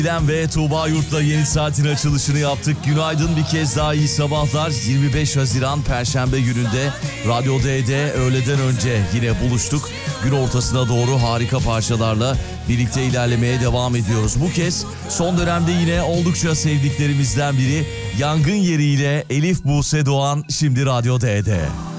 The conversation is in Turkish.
İrem ve Tuğba Yurt'la yeni saatin açılışını yaptık. Günaydın, bir kez daha iyi sabahlar. 25 Haziran Perşembe gününde Radyo D'de öğleden önce yine buluştuk. Gün ortasına doğru harika parçalarla birlikte ilerlemeye devam ediyoruz. Bu kez son dönemde yine oldukça sevdiklerimizden biri Yangın Yeri ile Elif Buse Doğan şimdi Radyo D'de.